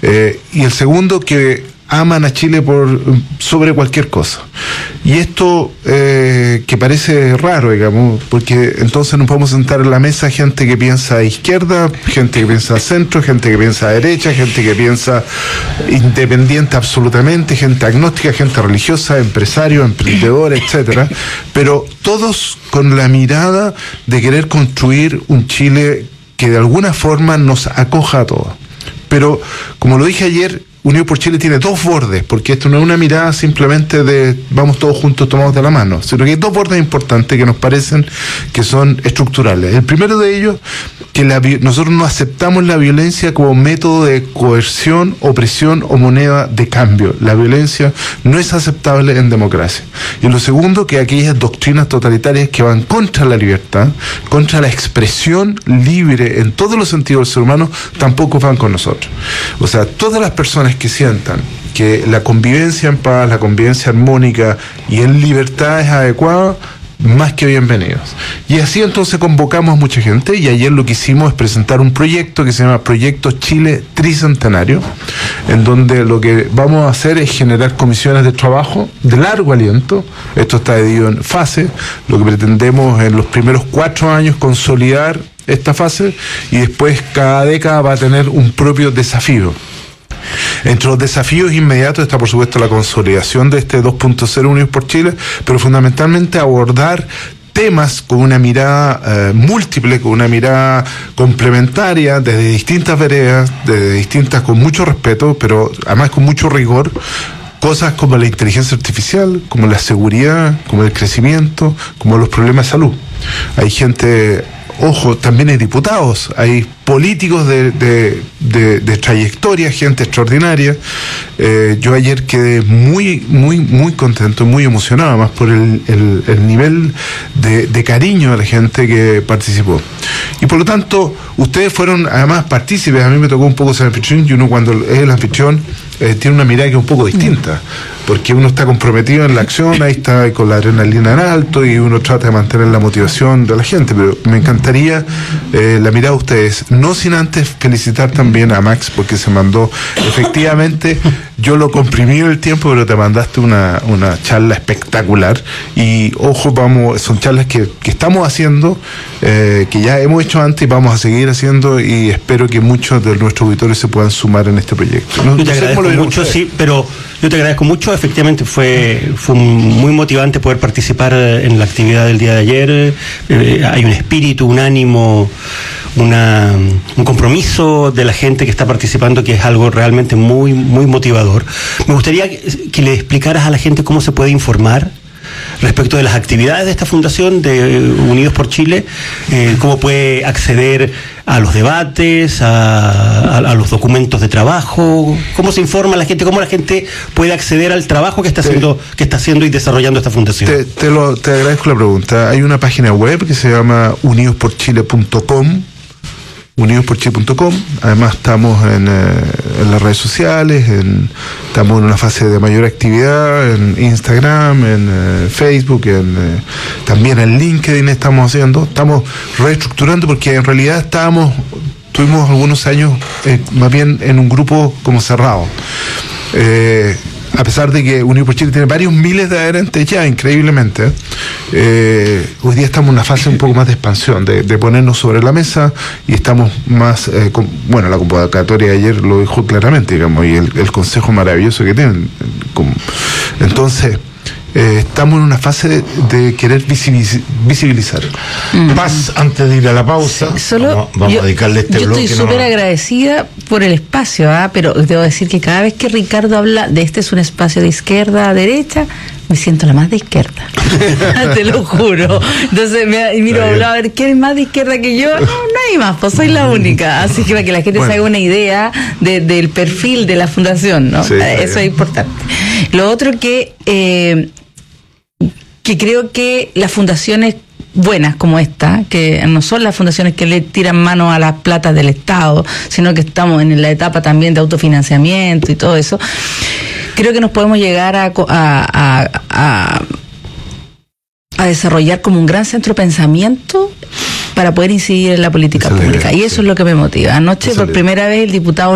Y el segundo, que aman a Chile sobre cualquier cosa. Y esto que parece raro, digamos, porque entonces nos podemos sentar en la mesa gente que piensa a izquierda, gente que piensa a centro, gente que piensa a derecha, gente que piensa independiente absolutamente, gente agnóstica, gente religiosa, empresarios, emprendedores, etcétera, pero todos con la mirada de querer construir un Chile que de alguna forma nos acoja a todos. Pero, como lo dije ayer, Unidos por Chile tiene dos bordes, porque esto no es una mirada simplemente de vamos todos juntos tomados de la mano, sino que hay dos bordes importantes que nos parecen que son estructurales. El primero de ellos, que nosotros no aceptamos la violencia como método de coerción, opresión o moneda de cambio. La violencia no es aceptable en democracia. Y lo segundo, que aquellas doctrinas totalitarias que van contra la libertad, contra la expresión libre en todos los sentidos del ser humano, tampoco van con nosotros. O sea, todas las personas que sientan que la convivencia en paz, la convivencia armónica y en libertad es adecuada, más que bienvenidos. Y así entonces convocamos a mucha gente, y ayer lo que hicimos es presentar un proyecto que se llama Proyecto Chile Tricentenario, en donde lo que vamos a hacer es generar comisiones de trabajo de largo aliento. Esto está dividido en fases. Lo que pretendemos en los primeros 4 años consolidar esta fase, y después cada década va a tener un propio desafío. Entre los desafíos inmediatos está, por supuesto, la consolidación de este 2.0 Unidos por Chile, pero fundamentalmente abordar temas con una mirada múltiple, con una mirada complementaria, desde distintas veredas, con mucho respeto, pero además con mucho rigor. Cosas como la inteligencia artificial, como la seguridad, como el crecimiento, como los problemas de salud. Hay gente... Ojo, también hay diputados, hay políticos de trayectoria, gente extraordinaria. Yo ayer quedé muy contento, muy emocionado, además por el nivel de cariño de la gente que participó. Y por lo tanto, ustedes fueron además partícipes. A mí me tocó un poco ser anfitrión, y uno cuando es el anfitrión tiene una mirada que es un poco distinta, porque uno está comprometido en la acción, ahí está con la adrenalina en alto, y uno trata de mantener la motivación de la gente. Pero me encantaría la mirada de ustedes, no sin antes felicitar también a Max, porque se mandó, efectivamente, yo lo comprimí en el tiempo, pero te mandaste una charla espectacular. Y ojo, son charlas que estamos haciendo, que ya hemos hecho antes y vamos a seguir haciendo, y espero que muchos de nuestros auditores se puedan sumar en este proyecto. Yo te agradezco mucho, sí, pero yo te agradezco mucho. Efectivamente fue muy motivante poder participar en la actividad del día de ayer. Hay un espíritu, un ánimo, un compromiso de la gente que está participando, que es algo realmente muy motivador. Me gustaría que le explicaras a la gente cómo se puede informar respecto de las actividades de esta fundación de Unidos por Chile, cómo puede acceder a los debates, a los documentos de trabajo, cómo se informa la gente, cómo la gente puede acceder al trabajo que está haciendo y desarrollando esta fundación. Te agradezco la pregunta. Hay una página web que se llama unidosporchile.com, unidosporchile.com. Además estamos en las redes sociales, estamos en una fase de mayor actividad en Instagram, en Facebook, también en LinkedIn estamos reestructurando, porque en realidad tuvimos algunos años más bien en un grupo como cerrado. A pesar de que Unidos por Chile tiene varios miles de adherentes ya, increíblemente, hoy día estamos en una fase un poco más de expansión, de ponernos sobre la mesa, y estamos más, la convocatoria de ayer lo dijo claramente, digamos, y el consejo maravilloso que tienen. Entonces, estamos en una fase de querer visibilizar. Paz, antes de ir a la pausa, vamos a dedicarle este bloque. Yo estoy súper agradecida por el espacio, pero debo decir que cada vez que Ricardo habla de este es un espacio de izquierda a derecha, me siento la más de izquierda. Te lo juro. Entonces miro a un lado a ver quién es más de izquierda que yo. No hay más, pues soy la única. Así que para que la gente se haga una idea del perfil de la fundación, ¿no? Sí, eso es importante. Lo otro que creo que las fundaciones buenas como esta, que no son las fundaciones que le tiran mano a las platas del Estado, sino que estamos en la etapa también de autofinanciamiento y todo eso, creo que nos podemos llegar a desarrollar como un gran centro de pensamiento para poder incidir en la política pública. Y eso es lo que me motiva. Anoche, por primera vez, el diputado